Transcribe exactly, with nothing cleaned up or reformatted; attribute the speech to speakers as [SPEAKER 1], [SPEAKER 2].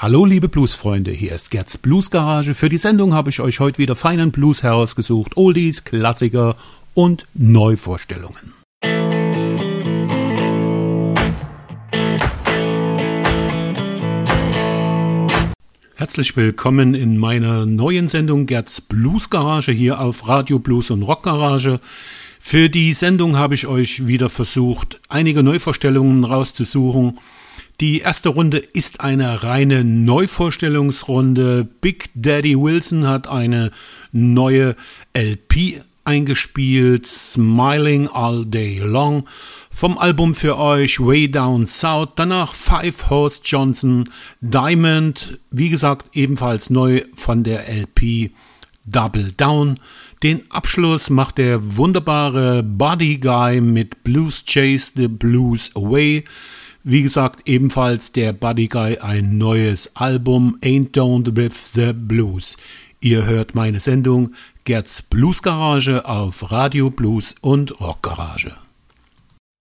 [SPEAKER 1] Hallo liebe Bluesfreunde, hier ist Gerds Bluesgarage. Für die Sendung habe ich euch heute wieder feinen Blues herausgesucht, Oldies, Klassiker und Neuvorstellungen. Herzlich willkommen in meiner neuen Sendung Gerds Bluesgarage hier auf Radio Blues und Rock Garage. Für die Sendung habe ich euch wieder versucht, einige Neuvorstellungen rauszusuchen. Die erste Runde ist eine reine Neuvorstellungsrunde. Big Daddy Wilson hat eine neue L P eingespielt, Smiling All Day Long. Vom Album für euch Way Down South, danach Five Horse Johnson, Diamond, wie gesagt ebenfalls neu von der L P Double Down. Den Abschluss macht der wunderbare Buddy Guy mit Blues Chase the Blues Away. Wie gesagt, ebenfalls der Buddy Guy ein neues Album, Ain't Don't With The Blues. Ihr hört meine Sendung Gerds Bluesgarage auf Radio Blues und Rock Garage.